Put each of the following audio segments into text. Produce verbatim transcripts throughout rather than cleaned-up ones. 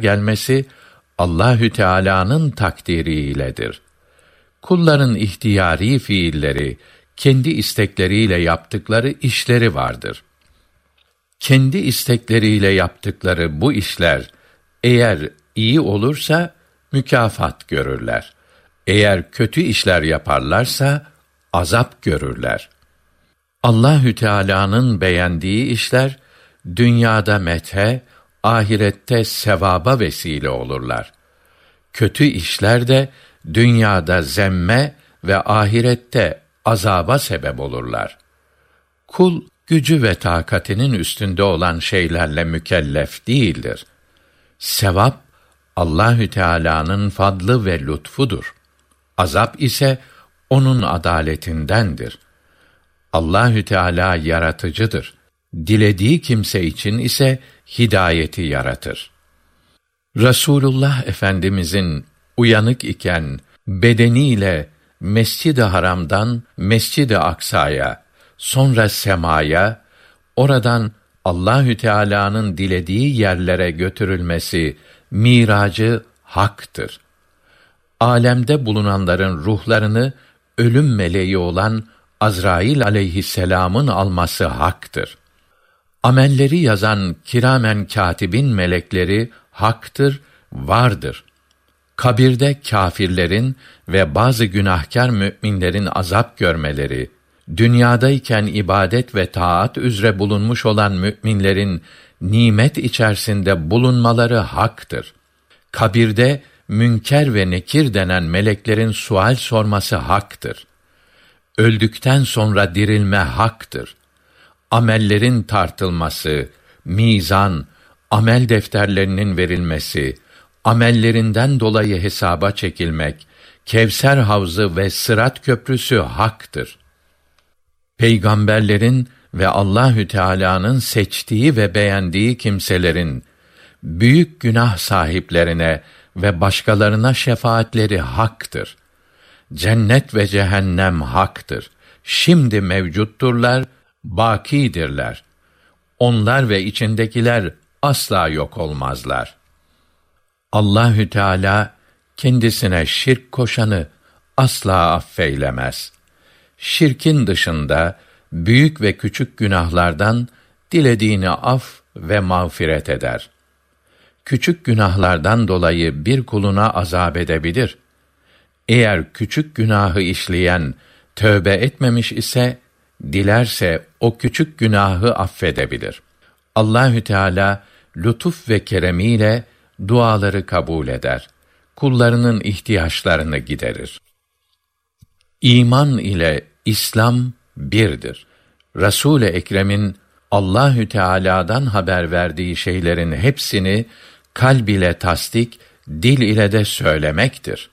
gelmesi Allahü Teala'nın takdiriyledir. Kulların ihtiyari fiilleri, kendi istekleriyle yaptıkları işleri vardır. Kendi istekleriyle yaptıkları bu işler eğer iyi olursa mükafat görürler. Eğer kötü işler yaparlarsa azap görürler. Allahü Teala'nın beğendiği işler dünyada methe, ahirette sevaba vesile olurlar. Kötü işler de dünyada zemme ve ahirette azaba sebep olurlar. Kul gücü ve takatinin üstünde olan şeylerle mükellef değildir. Sevap Allahü Teala'nın fadlı ve lütfudur. Azap ise onun adaletindendir. Allahü Teala yaratıcıdır. Dilediği kimse için ise hidayeti yaratır. Resulullah Efendimizin uyanık iken bedeniyle Mescid-i Haram'dan Mescid-i Aksa'ya, sonra semaya, oradan Allahü Teala'nın dilediği yerlere götürülmesi, miracı haktır. Alemde bulunanların ruhlarını ölüm meleği olan Azrail aleyhisselam'ın alması haktır. Amelleri yazan kiramen katibin melekleri haktır, vardır. Kabirde kâfirlerin ve bazı günahkar müminlerin azap görmeleri, dünyadayken ibadet ve taat üzere bulunmuş olan müminlerin nimet içerisinde bulunmaları haktır. Kabirde münker ve nekir denen meleklerin sual sorması haktır. Öldükten sonra dirilme haktır. Amellerin tartılması, mizan, amel defterlerinin verilmesi, amellerinden dolayı hesaba çekilmek, Kevser havzı ve Sırat köprüsü haktır. Peygamberlerin ve Allahü Teala'nın seçtiği ve beğendiği kimselerin büyük günah sahiplerine ve başkalarına şefaatleri haktır. Cennet ve cehennem haktır. Şimdi mevcutturlar, bâkidirler. Onlar ve içindekiler asla yok olmazlar. Allahü Teala kendisine şirk koşanı asla affeylemez. Şirkin dışında büyük ve küçük günahlardan dilediğini af ve mağfiret eder. Küçük günahlardan dolayı bir kuluna azap edebilir. Eğer küçük günahı işleyen tövbe etmemiş ise, dilerse o küçük günahı affedebilir. Allahü Teala lütuf ve keremiyle duaları kabul eder. Kullarının ihtiyaçlarını giderir. İman ile İslam birdir. Resul-i Ekrem'in Allahü Teala'dan haber verdiği şeylerin hepsini kalb ile tasdik, dil ile de söylemektir.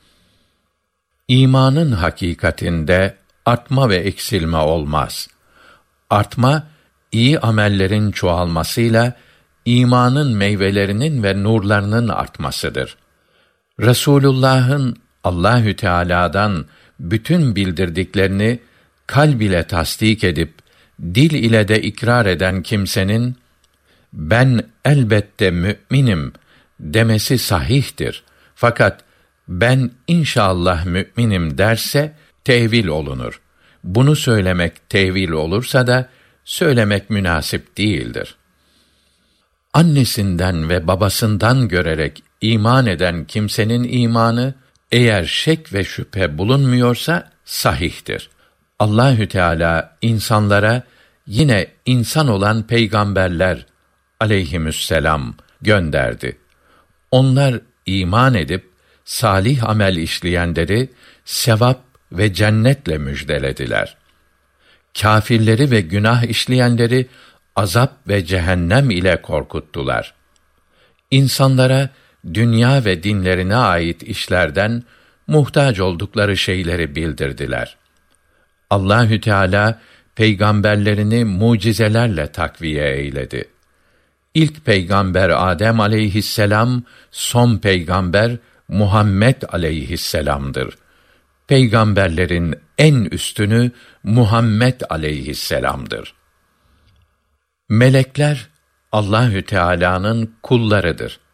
İmanın hakikatinde artma ve eksilme olmaz. Artma, iyi amellerin çoğalmasıyla imanın meyvelerinin ve nurlarının artmasıdır. Resulullah'ın Allahü Teala'dan bütün bildirdiklerini kalb ile tasdik edip dil ile de ikrar eden kimsenin ben elbette mü'minim demesi sahihtir. Fakat ben inşallah mü'minim derse tevil olunur. Bunu söylemek tevil olursa da söylemek münasip değildir. Annesinden ve babasından görerek iman eden kimsenin imanı eğer şek ve şüphe bulunmuyorsa sahihtir. Allahü Teala insanlara yine insan olan peygamberler aleyhisselam gönderdi. Onlar iman edip salih amel işleyenleri sevap ve cennetle müjdelediler. Kâfirleri ve günah işleyenleri azap ve cehennem ile korkuttular. İnsanlara dünya ve dinlerine ait işlerden muhtaç oldukları şeyleri bildirdiler. Allahü Teala peygamberlerini mucizelerle takviye eyledi. İlk peygamber Adem aleyhisselam, son peygamber Muhammed aleyhisselam'dır. Peygamberlerin en üstünü Muhammed aleyhisselam'dır. Melekler Allahü Teala'nın kullarıdır.